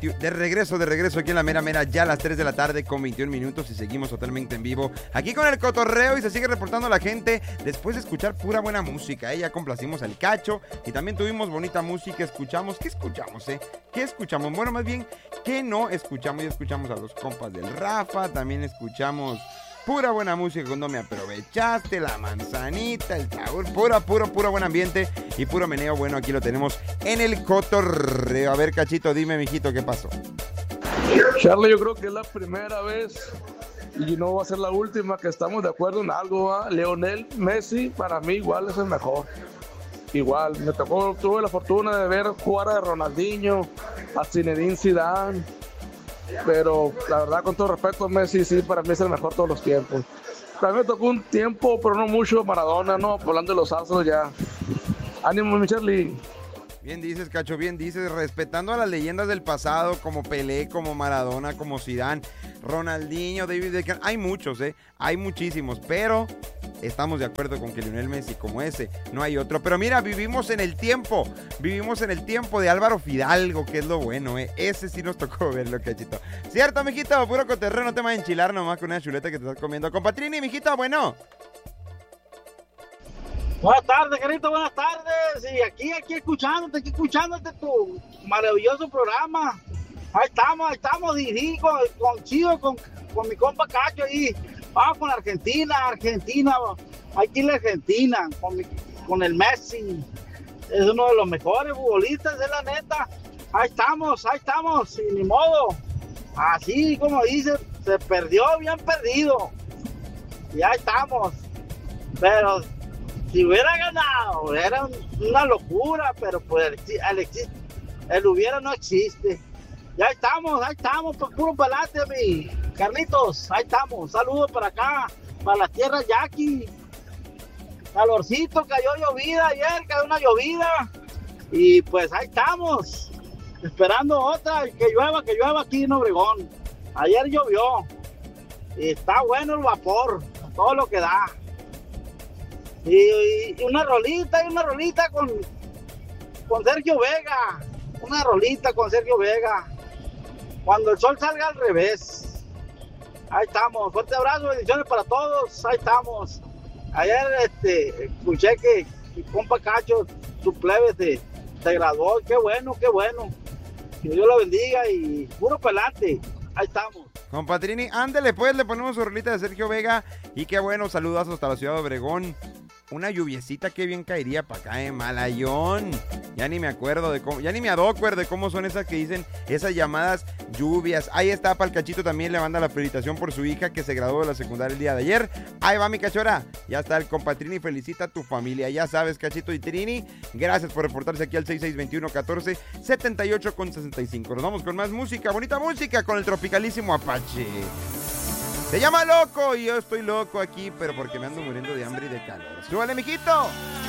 de regreso aquí en la mera, ya a las 3 de la tarde con 21 minutos y seguimos totalmente en vivo aquí con el cotorreo y se sigue reportando la gente después de escuchar pura buena música. Ya complacimos al Cacho y también tuvimos bonita música. ¿Qué escuchamos? ¿Qué escuchamos? Bueno, más bien, ¿qué no escuchamos? Ya escuchamos a los compas del Rafa, también escuchamos pura buena música cuando me aprovechaste, la manzanita, el sabor, puro buen ambiente y puro meneo. Bueno, aquí lo tenemos en el cotorreo. A ver, Cachito, dime, mijito, ¿qué pasó? Charlie, yo creo que es la primera vez y no va a ser la última que estamos de acuerdo en algo, ¿va? Lionel Messi, para mí igual es el mejor. Igual, tuve la fortuna de ver jugar a Ronaldinho, a Zinedine Zidane, pero la verdad, con todo respeto, Messi sí, para mí es el mejor de todos los tiempos. También me tocó un tiempo, pero no mucho, Maradona, ¿no? Hablando de los astros ya. Ánimo, mi Charlie. Bien dices, Cacho, bien dices, respetando a las leyendas del pasado como Pelé, como Maradona, como Zidane, Ronaldinho, David Beckham. Hay muchos, hay muchísimos, pero estamos de acuerdo con que Lionel Messi como ese no hay otro. Pero mira, vivimos en el tiempo de Álvaro Fidalgo, que es lo bueno, ese sí nos tocó verlo, Cachito. Cierto, mijito, puro coterreo, no te vas a enchilar nomás con una chuleta que te estás comiendo. Compatrini, mijito, bueno. Buenas tardes, Carito, buenas tardes. Y aquí escuchándote tu maravilloso programa. Ahí estamos, y con Chivo, con mi compa Cacho ahí. Vamos con Argentina, aquí la Argentina, con el Messi. Es uno de los mejores futbolistas, es la neta. Ahí estamos, y ni modo. Así como dice, se perdió, bien perdido. Y ahí estamos. Pero si hubiera ganado, era una locura, pero pues el hubiera no existe. Ya estamos, por puro palate, mi Carlitos, ahí estamos. Saludos para acá, para la tierra Yaqui. Calorcito, cayó llovida ayer, cayó una llovida. Y pues ahí estamos, esperando otra, que llueva aquí en Obregón. Ayer llovió. Y está bueno el vapor, todo lo que da. Y una rolita con Sergio Vega. Una rolita con Sergio Vega. Cuando el sol salga al revés. Ahí estamos. Fuerte abrazo, bendiciones para todos. Ahí estamos. Ayer escuché que mi compa Cacho, su plebe, se graduó. Qué bueno. Que Dios lo bendiga y puro pelante. Ahí estamos. Compatrini, ándele pues, le ponemos su rolita de Sergio Vega. Y qué bueno, saludos hasta la ciudad de Obregón. Una lluviecita que bien caería para acá, Malayón. Ya ni me acuerdo de cómo, ya ni me acuerdo de cómo son esas que dicen, esas llamadas lluvias. Ahí está, para el Cachito también le manda la felicitación por su hija que se graduó de la secundaria el día de ayer. Ahí va mi Cachora, ya está el compatrini, felicita a tu familia. Ya sabes, Cachito y Trini, gracias por reportarse aquí al 6621-14-78-65. Nos vamos con más música, bonita música con el tropicalísimo Apache. Se llama Loco y yo estoy loco aquí, pero porque me ando muriendo de hambre y de calor. ¡Súbale, mijito!